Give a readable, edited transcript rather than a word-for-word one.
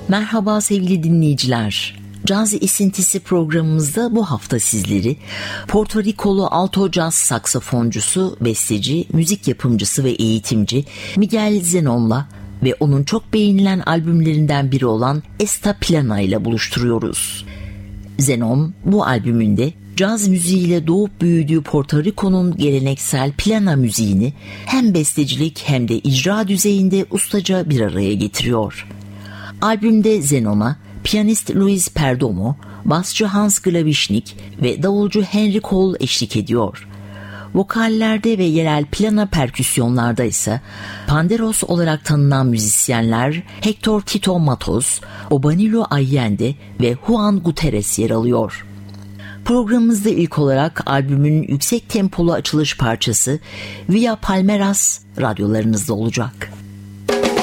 Merhaba sevgili dinleyiciler. Caz esintisi programımızda bu hafta sizleri Porto Rikolu alto caz saksafoncusu, besteci, müzik yapımcısı ve eğitimci Miguel Zenon'la ve onun çok beğenilen albümlerinden biri olan Esta Plana ile buluşturuyoruz. Zenon bu albümünde caz müziğiyle doğup büyüdüğü Porto Riko'nun geleneksel plana müziğini hem bestecilik hem de icra düzeyinde ustaca bir araya getiriyor. Albümde Zenon'a piyanist Luis Perdomo, basçı Hans Glavishnik ve davulcu Henry Cole eşlik ediyor. Vokallerde ve yerel plana perküsyonlarda ise panderos olarak tanınan müzisyenler Hector Tito Matos, Obanilo Allende ve Juan Gutierrez yer alıyor. Programımızda ilk olarak albümün yüksek tempolu açılış parçası Via Palmeras radyolarınızda olacak.